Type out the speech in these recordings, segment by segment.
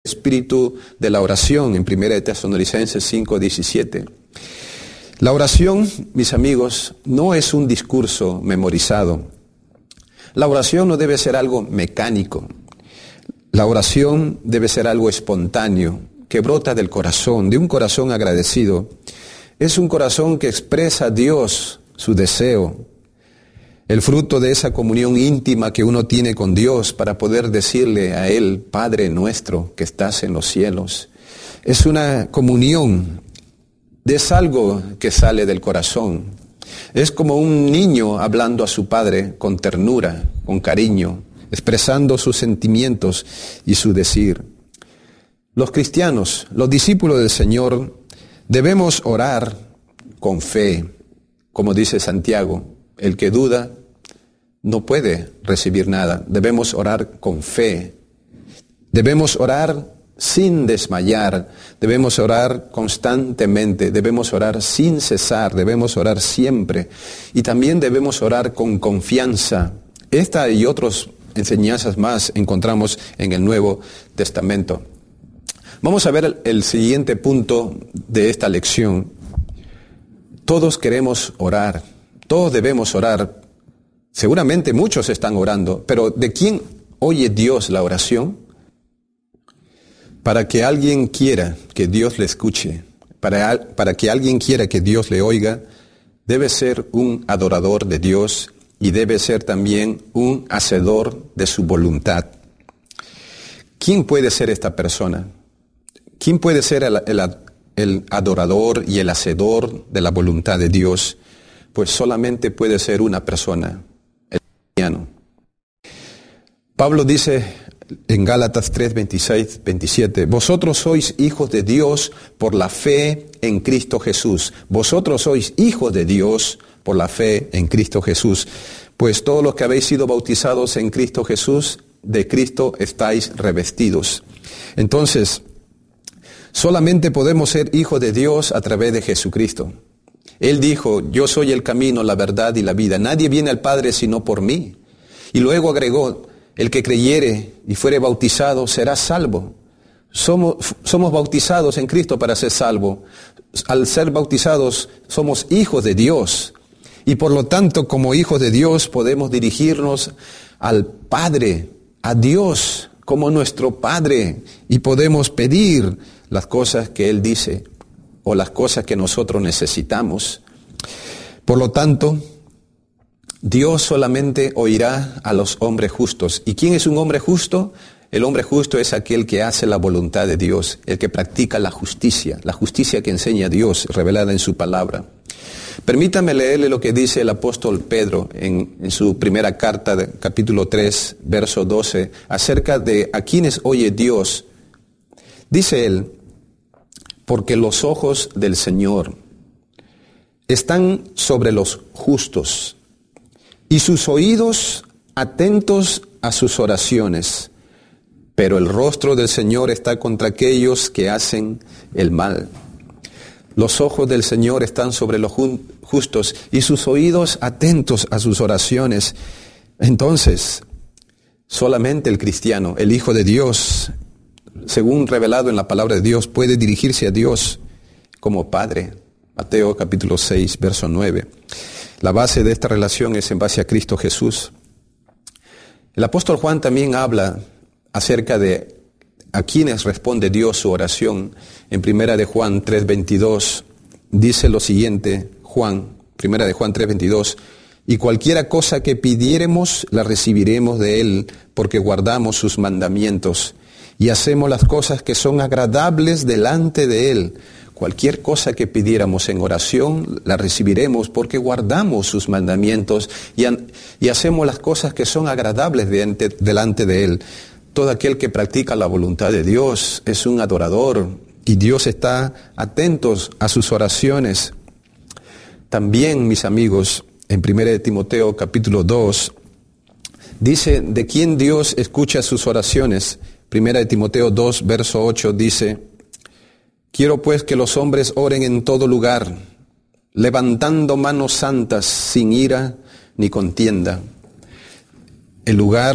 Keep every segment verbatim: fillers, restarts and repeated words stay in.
espíritu de la oración en primera de Tesalonicenses cinco diecisiete. La oración, mis amigos, no es un discurso memorizado. La oración no debe ser algo mecánico. La oración debe ser algo espontáneo, que brota del corazón, de un corazón agradecido. Es un corazón que expresa a Dios su deseo, el fruto de esa comunión íntima que uno tiene con Dios para poder decirle a Él, Padre nuestro que estás en los cielos. Es una comunión, es algo que sale del corazón. Es como un niño hablando a su padre con ternura, con cariño, expresando sus sentimientos y su decir. Los cristianos, los discípulos del Señor, debemos orar con fe, como dice Santiago. El que duda no puede recibir nada. Debemos orar con fe. Debemos orar sin desmayar. Debemos orar constantemente. Debemos orar sin cesar. Debemos orar siempre. Y también debemos orar con confianza. Esta y otras enseñanzas más encontramos en el Nuevo Testamento. Vamos a ver el, el siguiente punto de esta lección. Todos queremos orar. Todos debemos orar. Seguramente muchos están orando, pero ¿de quién oye Dios la oración? Para que alguien quiera que Dios le escuche, para, para que alguien quiera que Dios le oiga, debe ser un adorador de Dios y debe ser también un hacedor de su voluntad. ¿Quién puede ser esta persona? ¿Quién puede ser el, el, el adorador y el hacedor de la voluntad de Dios? Pues solamente puede ser una persona, el cristiano. Pablo dice en Gálatas tres, veintiséis, veintisiete, vosotros sois hijos de Dios por la fe en Cristo Jesús. Vosotros sois hijos de Dios por la fe en Cristo Jesús. Pues todos los que habéis sido bautizados en Cristo Jesús, de Cristo estáis revestidos. Entonces, solamente podemos ser hijos de Dios a través de Jesucristo. Él dijo, yo soy el camino, la verdad y la vida. Nadie viene al Padre sino por mí. Y luego agregó, el que creyere y fuere bautizado será salvo. Somos, somos bautizados en Cristo para ser salvos. Al ser bautizados somos hijos de Dios. Y por lo tanto, como hijos de Dios, podemos dirigirnos al Padre, a Dios, como nuestro Padre. Y podemos pedir las cosas que Él dice o las cosas que nosotros necesitamos. Por lo tanto, Dios solamente oirá a los hombres justos. ¿Y quién es un hombre justo? El hombre justo es aquel que hace la voluntad de Dios, el que practica la justicia, la justicia que enseña Dios, revelada en su palabra. Permítame leerle lo que dice el apóstol Pedro en, en su primera carta, de, capítulo tres, verso doce, acerca de a quienes oye Dios. Dice él, porque los ojos del Señor están sobre los justos y sus oídos atentos a sus oraciones, pero el rostro del Señor está contra aquellos que hacen el mal. Los ojos del Señor están sobre los justos y sus oídos atentos a sus oraciones. Entonces, solamente el cristiano, el Hijo de Dios, según revelado en la palabra de Dios, puede dirigirse a Dios como Padre. Mateo capítulo seis, verso nueve. La base de esta relación es en base a Cristo Jesús. El apóstol Juan también habla acerca de a quienes responde Dios su oración. En primera de Juan tres, veintidós dice lo siguiente, Juan, primera de Juan tres, veintidós, y cualquiera cosa que pidiéremos la recibiremos de Él, porque guardamos sus mandamientos y hacemos las cosas que son agradables delante de Él. Cualquier cosa que pidiéramos en oración, la recibiremos porque guardamos sus mandamientos y, y hacemos las cosas que son agradables delante, delante de Él. Todo aquel que practica la voluntad de Dios es un adorador y Dios está atento a sus oraciones. También, mis amigos, en primera de Timoteo capítulo dos, dice de quién Dios escucha sus oraciones. Primera de Timoteo dos, verso ocho dice, quiero pues que los hombres oren en todo lugar, levantando manos santas sin ira ni contienda. El lugar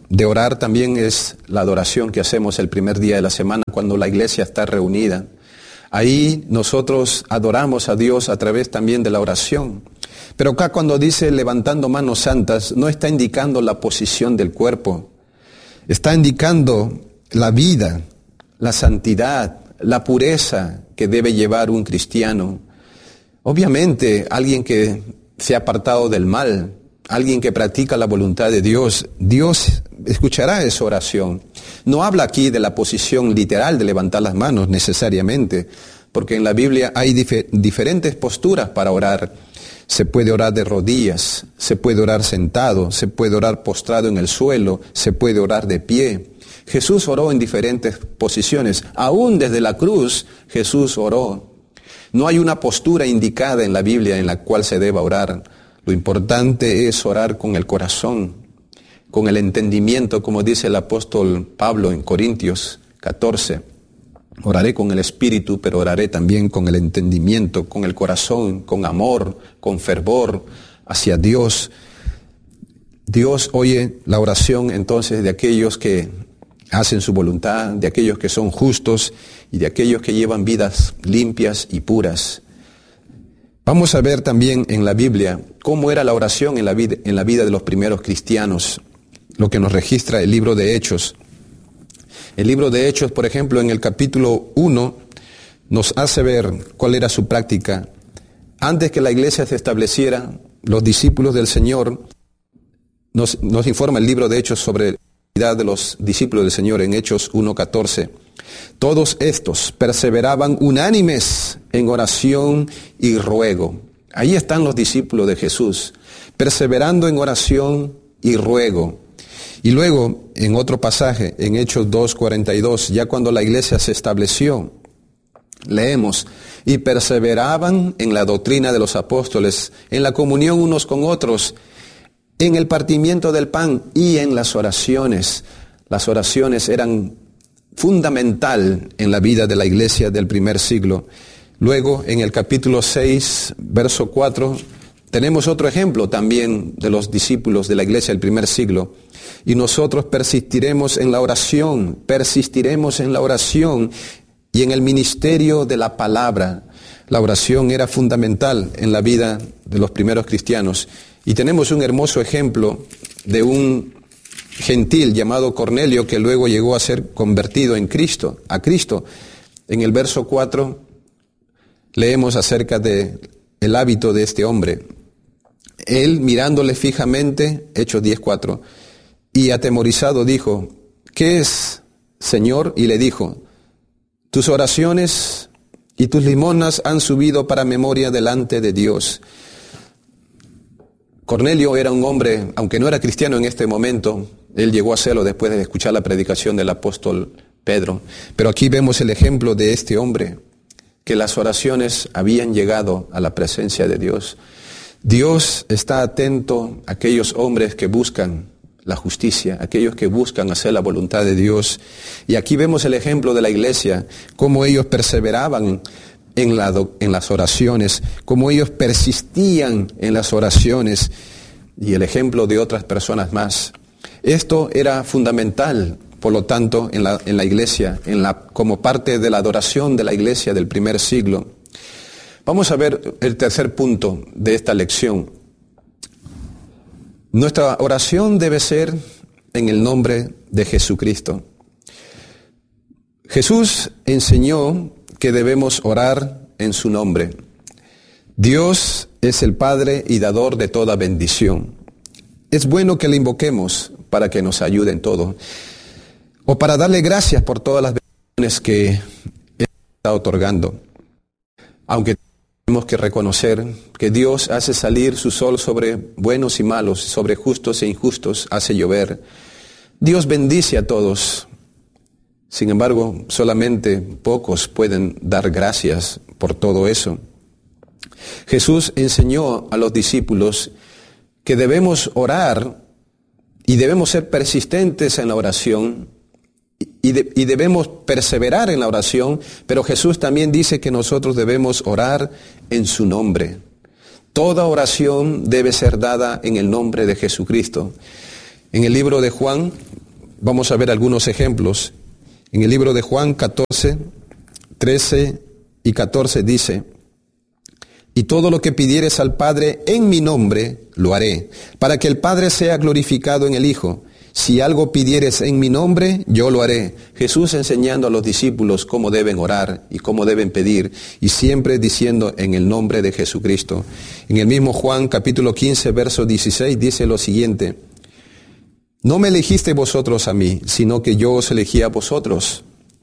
de orar también es la adoración que hacemos el primer día de la semana cuando la iglesia está reunida. Ahí nosotros adoramos a Dios a través también de la oración. Pero acá cuando dice levantando manos santas, no está indicando la posición del cuerpo. Está indicando la vida, la santidad, la pureza que debe llevar un cristiano. Obviamente, alguien que se ha apartado del mal, alguien que practica la voluntad de Dios, Dios escuchará esa oración. No habla aquí de la posición literal de levantar las manos necesariamente, porque en la Biblia hay dif- diferentes posturas para orar. Se puede orar de rodillas, se puede orar sentado, se puede orar postrado en el suelo, se puede orar de pie. Jesús oró en diferentes posiciones. Aún desde la cruz, Jesús oró. No hay una postura indicada en la Biblia en la cual se deba orar. Lo importante es orar con el corazón, con el entendimiento, como dice el apóstol Pablo en Corintios catorce. Oraré con el espíritu, pero oraré también con el entendimiento, con el corazón, con amor, con fervor hacia Dios. Dios oye la oración entonces de aquellos que hacen su voluntad, de aquellos que son justos y de aquellos que llevan vidas limpias y puras. Vamos a ver también en la Biblia cómo era la oración en la vida, en la vida de los primeros cristianos, lo que nos registra el libro de Hechos. El libro de Hechos, por ejemplo, en el capítulo uno, nos hace ver cuál era su práctica. Antes que la iglesia se estableciera, los discípulos del Señor, nos, nos informa el libro de Hechos sobre la actividad de los discípulos del Señor en Hechos uno catorce. Todos estos perseveraban unánimes en oración y ruego. Ahí están los discípulos de Jesús, perseverando en oración y ruego. Y luego, en otro pasaje, en Hechos dos cuarenta y dos, ya cuando la iglesia se estableció, leemos, y perseveraban en la doctrina de los apóstoles, en la comunión unos con otros, en el partimiento del pan y en las oraciones. Las oraciones eran fundamental en la vida de la iglesia del primer siglo. Luego, en el capítulo seis, verso cuatro, tenemos otro ejemplo también de los discípulos de la iglesia del primer siglo. Y nosotros persistiremos en la oración, persistiremos en la oración y en el ministerio de la palabra. La oración era fundamental en la vida de los primeros cristianos. Y tenemos un hermoso ejemplo de un gentil llamado Cornelio que luego llegó a ser convertido en Cristo, a Cristo. En el verso cuatro leemos acerca de el hábito de este hombre. Él, mirándole fijamente, Hechos diez cuatro, y atemorizado dijo, ¿qué es, Señor? Y le dijo, tus oraciones y tus limonas han subido para memoria delante de Dios. Cornelio era un hombre, aunque no era cristiano en este momento, él llegó a serlo después de escuchar la predicación del apóstol Pedro. Pero aquí vemos el ejemplo de este hombre, que las oraciones habían llegado a la presencia de Dios. Dios está atento a aquellos hombres que buscan la justicia, aquellos que buscan hacer la voluntad de Dios. Y aquí vemos el ejemplo de la iglesia, cómo ellos perseveraban en, la, en las oraciones, cómo ellos persistían en las oraciones, y el ejemplo de otras personas más. Esto era fundamental, por lo tanto, en la, en la iglesia, en la, como parte de la adoración de la iglesia del primer siglo. Vamos a ver el tercer punto de esta lección. Nuestra oración debe ser en el nombre de Jesucristo. Jesús enseñó que debemos orar en su nombre. Dios es el Padre y dador de toda bendición. Es bueno que le invoquemos para que nos ayude en todo, o para darle gracias por todas las bendiciones que Él está otorgando. Aunque tenemos que reconocer que Dios hace salir su sol sobre buenos y malos, sobre justos e injustos, hace llover. Dios bendice a todos. Sin embargo, solamente pocos pueden dar gracias por todo eso. Jesús enseñó a los discípulos que debemos orar y debemos ser persistentes en la oración y, de, y debemos perseverar en la oración, pero Jesús también dice que nosotros debemos orar en su nombre. Toda oración debe ser dada en el nombre de Jesucristo. En el libro de Juan, vamos a ver algunos ejemplos. En el libro de Juan catorce, trece y catorce dice: y todo lo que pidieres al Padre en mi nombre, lo haré, para que el Padre sea glorificado en el Hijo. Si algo pidieres en mi nombre, yo lo haré. Jesús enseñando a los discípulos cómo deben orar y cómo deben pedir, y siempre diciendo en el nombre de Jesucristo. En el mismo Juan capítulo quince, verso dieciséis, dice lo siguiente: no me elegiste vosotros a mí, sino que yo os elegí a vosotros.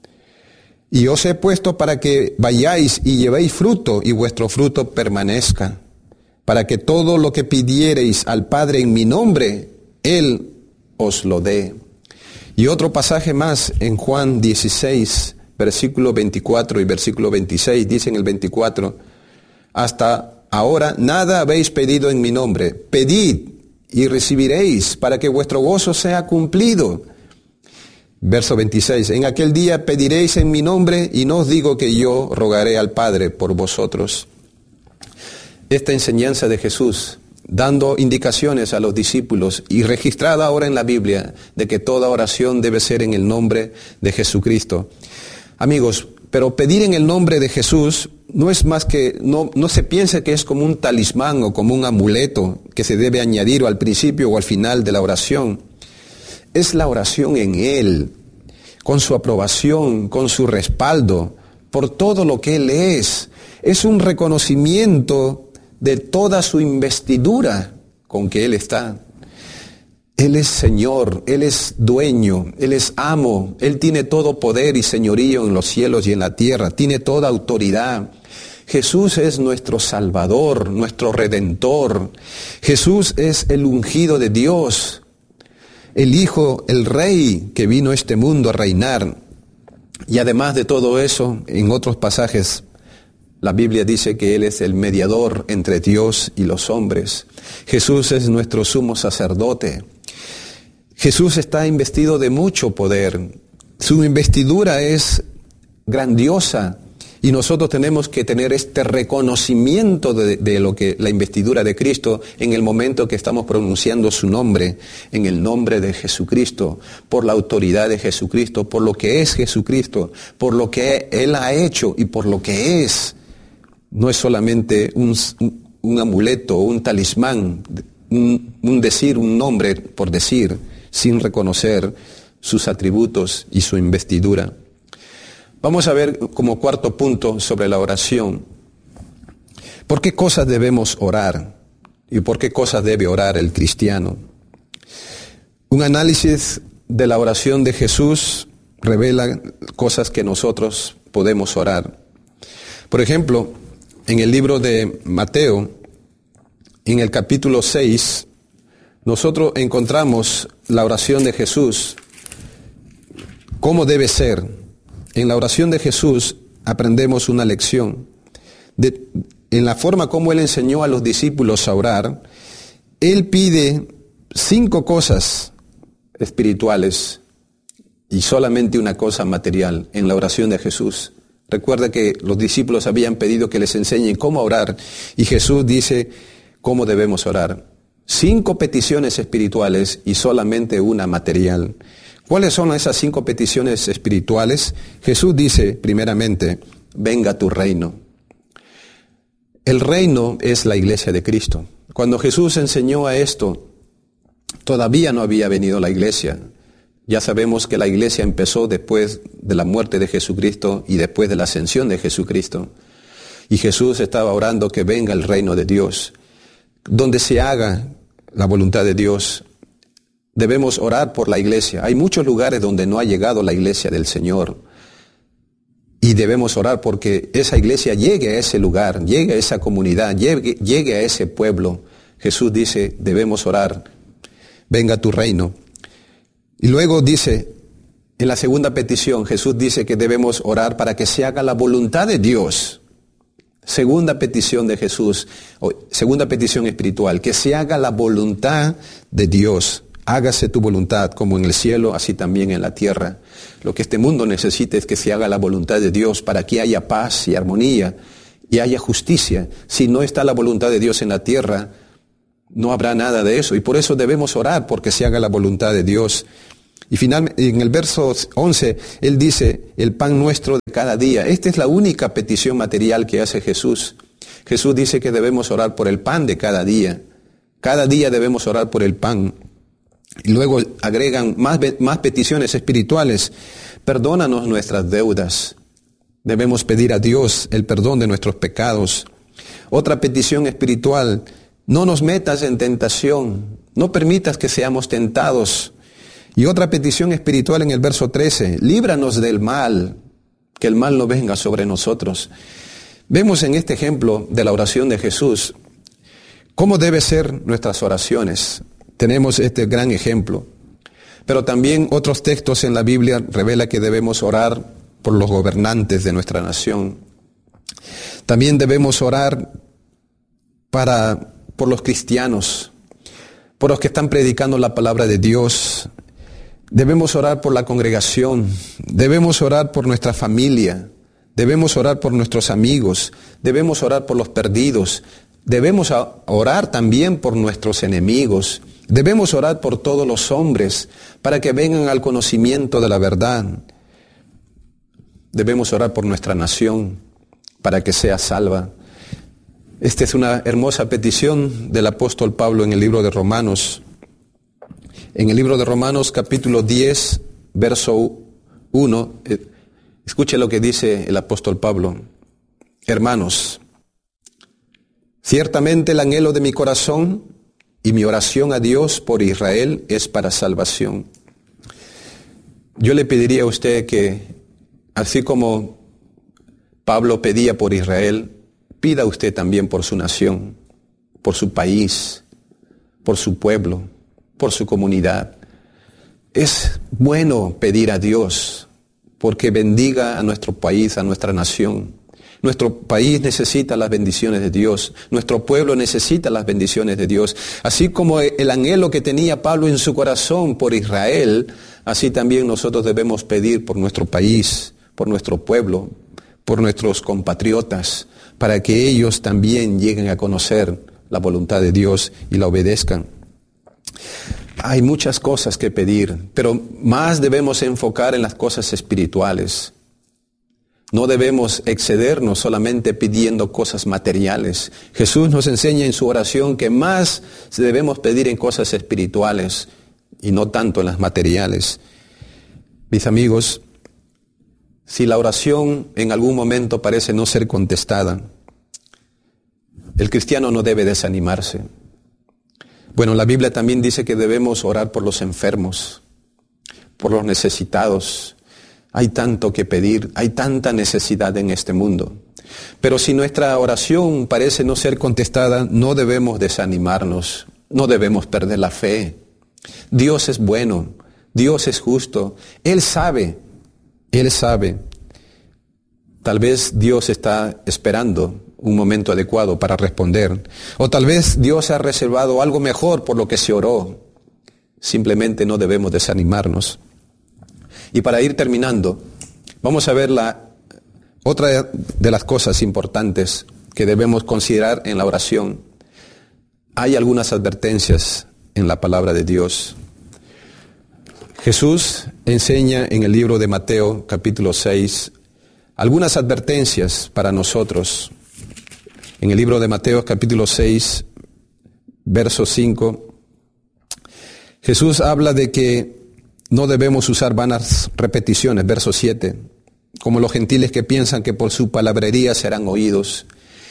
Y os he puesto para que vayáis y llevéis fruto, y vuestro fruto permanezca, para que todo lo que pidiereis al Padre en mi nombre, Él os lo dé. Y otro pasaje más en Juan dieciséis, versículo veinticuatro y versículo veintiséis, dice en el veinticuatro: hasta ahora nada habéis pedido en mi nombre, pedid y recibiréis, para que vuestro gozo sea cumplido. Verso veintiséis, en aquel día pediréis en mi nombre, y no os digo que yo rogaré al Padre por vosotros. Esta enseñanza de Jesús, dando indicaciones a los discípulos y registrada ahora en la Biblia, de que toda oración debe ser en el nombre de Jesucristo. Amigos, pero pedir en el nombre de Jesús no es más que, no, no se piense que es como un talismán o como un amuleto que se debe añadir o al principio o al final de la oración. Es la oración en Él, con su aprobación, con su respaldo, por todo lo que Él es. Es un reconocimiento de toda su investidura con que Él está. Él es Señor, Él es dueño, Él es amo, Él tiene todo poder y señorío en los cielos y en la tierra, tiene toda autoridad. Jesús es nuestro Salvador, nuestro Redentor. Jesús es el ungido de Dios, el Hijo, el Rey que vino a este mundo a reinar. Y además de todo eso, en otros pasajes, la Biblia dice que Él es el mediador entre Dios y los hombres. Jesús es nuestro sumo sacerdote. Jesús está investido de mucho poder. Su investidura es grandiosa. Y nosotros tenemos que tener este reconocimiento de, de lo que la investidura de Cristo en el momento que estamos pronunciando su nombre, en el nombre de Jesucristo, por la autoridad de Jesucristo, por lo que es Jesucristo, por lo que Él ha hecho y por lo que es. No es solamente un, un amuleto, un talismán, un, un decir, un nombre por decir, sin reconocer sus atributos y su investidura. Vamos a ver como cuarto punto sobre la oración. ¿Por qué cosas debemos orar? ¿Y por qué cosas debe orar el cristiano? Un análisis de la oración de Jesús revela cosas que nosotros podemos orar. Por ejemplo, en el libro de Mateo, en el capítulo seis, nosotros encontramos la oración de Jesús, cómo debe ser. En la oración de Jesús aprendemos una lección. De, en la forma como Él enseñó a los discípulos a orar, Él pide cinco cosas espirituales y solamente una cosa material en la oración de Jesús. Recuerda que los discípulos habían pedido que les enseñen cómo orar, y Jesús dice cómo debemos orar. Cinco peticiones espirituales y solamente una material. ¿Cuáles son esas cinco peticiones espirituales? Jesús dice, primeramente, venga tu reino. El reino es la iglesia de Cristo. Cuando Jesús enseñó a esto, todavía no había venido la iglesia. Ya sabemos que la iglesia empezó después de la muerte de Jesucristo y después de la ascensión de Jesucristo. Y Jesús estaba orando que venga el reino de Dios, donde se haga la voluntad de Dios. Debemos orar por la iglesia. Hay muchos lugares donde no ha llegado la iglesia del Señor. Y debemos orar porque esa iglesia llegue a ese lugar, llegue a esa comunidad, llegue, llegue a ese pueblo. Jesús dice, debemos orar, venga tu reino. Y luego dice, en la segunda petición, Jesús dice que debemos orar para que se haga la voluntad de Dios. Segunda petición de Jesús, o segunda petición espiritual, que se haga la voluntad de Dios. Hágase tu voluntad como en el cielo, así también en la tierra. Lo que este mundo necesita es que se haga la voluntad de Dios para que haya paz y armonía y haya justicia. Si no está la voluntad de Dios en la tierra, No habrá nada de eso, y por eso debemos orar porque se haga la voluntad de Dios. Y finalmente, en el verso once, Él dice, el pan nuestro de cada día. Esta es la única petición material que hace Jesús. Jesús dice que debemos orar por el pan de cada día. Cada día debemos orar por el pan. Y luego agregan más, más peticiones espirituales. Perdónanos nuestras deudas. Debemos pedir a Dios el perdón de nuestros pecados. Otra petición espiritual, no nos metas en tentación. No permitas que seamos tentados. Y otra petición espiritual en el verso trece, líbranos del mal, que el mal no venga sobre nosotros. Vemos en este ejemplo de la oración de Jesús cómo deben ser nuestras oraciones. Tenemos este gran ejemplo. Pero también otros textos en la Biblia revelan que debemos orar por los gobernantes de nuestra nación. También debemos orar para, por los cristianos, por los que están predicando la palabra de Dios. Debemos orar por la congregación, debemos orar por nuestra familia, debemos orar por nuestros amigos, debemos orar por los perdidos, debemos orar también por nuestros enemigos, debemos orar por todos los hombres para que vengan al conocimiento de la verdad. Debemos orar por nuestra nación para que sea salva. Esta es una hermosa petición del apóstol Pablo en el libro de Romanos. En el libro de Romanos, capítulo diez, verso uno, escuche lo que dice el apóstol Pablo. Hermanos, ciertamente el anhelo de mi corazón y mi oración a Dios por Israel es para salvación. Yo le pediría a usted que, así como Pablo pedía por Israel, pida usted también por su nación, por su país, por su pueblo, por su comunidad. Es bueno pedir a Dios porque bendiga a nuestro país, a nuestra nación. Nuestro país necesita las bendiciones de Dios. Nuestro pueblo necesita las bendiciones de Dios. Así como el anhelo que tenía Pablo en su corazón por Israel, así también nosotros debemos pedir por nuestro país, por nuestro pueblo, por nuestros compatriotas, para que ellos también lleguen a conocer la voluntad de Dios y la obedezcan. Hay muchas cosas que pedir, pero más debemos enfocar en las cosas espirituales. No debemos excedernos solamente pidiendo cosas materiales. Jesús nos enseña en su oración que más debemos pedir en cosas espirituales y no tanto en las materiales. Mis amigos, si la oración en algún momento parece no ser contestada, el cristiano no debe desanimarse. Bueno, la Biblia también dice que debemos orar por los enfermos, por los necesitados. Hay tanto que pedir, hay tanta necesidad en este mundo. Pero si nuestra oración parece no ser contestada, no debemos desanimarnos, no debemos perder la fe. Dios es bueno, Dios es justo, Él sabe, Él sabe. Tal vez Dios está esperando un momento adecuado para responder. O tal vez Dios ha reservado algo mejor por lo que se oró. Simplemente no debemos desanimarnos. Y para ir terminando, vamos a ver la otra de las cosas importantes que debemos considerar en la oración. Hay algunas advertencias en la palabra de Dios. Jesús enseña en el libro de Mateo, capítulo seis, algunas advertencias para nosotros. En el libro de Mateo, capítulo seis, verso cinco, Jesús habla de que no debemos usar vanas repeticiones, verso siete, como los gentiles que piensan que por su palabrería serán oídos.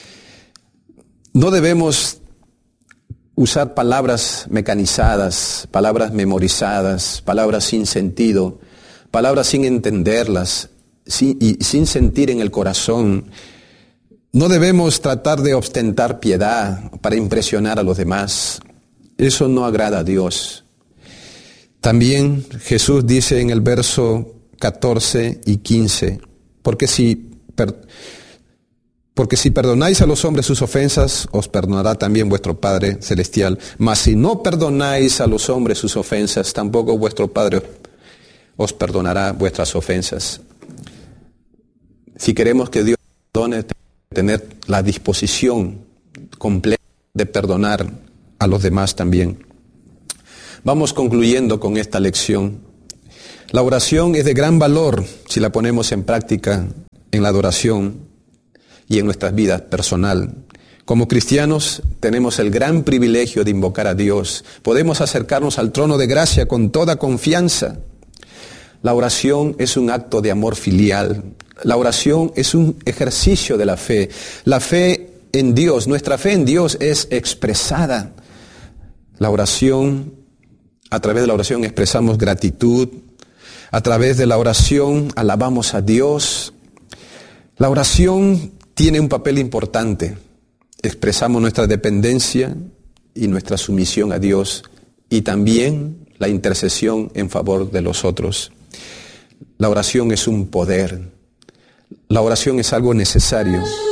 No debemos usar palabras mecanizadas, palabras memorizadas, palabras sin sentido, palabras sin entenderlas sin, y sin sentir en el corazón. No debemos tratar de ostentar piedad para impresionar a los demás. Eso no agrada a Dios. También Jesús dice en el verso catorce y quince, porque si, per, porque si perdonáis a los hombres sus ofensas, os perdonará también vuestro Padre Celestial. Mas si no perdonáis a los hombres sus ofensas, tampoco vuestro Padre os perdonará vuestras ofensas. Si queremos que Dios perdone, tener la disposición completa de perdonar a los demás también. Vamos concluyendo con esta lección. La oración es de gran valor si la ponemos en práctica en la adoración y en nuestras vidas personal. Como cristianos tenemos el gran privilegio de invocar a Dios. Podemos acercarnos al trono de gracia con toda confianza. La oración es un acto de amor filial. La oración es un ejercicio de la fe. La fe en Dios, nuestra fe en Dios es expresada. La oración, a través de la oración expresamos gratitud. A través de la oración alabamos a Dios. La oración tiene un papel importante. Expresamos nuestra dependencia y nuestra sumisión a Dios y también la intercesión en favor de los otros. La oración es un poder. La oración es algo necesario.